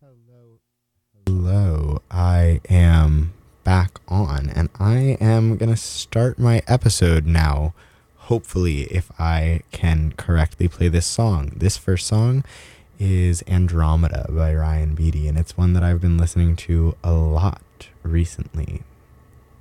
Hello, hello. I am back on, and I am going to start my episode now. Hopefully, if I can correctly play this song. This first song is Andromeda by Ryan Beatty, and it's one that I've been listening to a lot recently.